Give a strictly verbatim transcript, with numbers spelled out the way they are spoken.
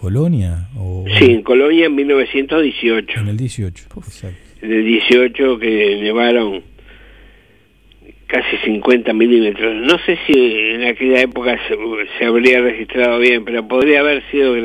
Colonia? O, sí, en Colonia en mil novecientos dieciocho. En el dieciocho, exacto. En el dieciocho que nevaron casi cincuenta milímetros. No sé si en aquella época se, se habría registrado bien, pero podría haber sido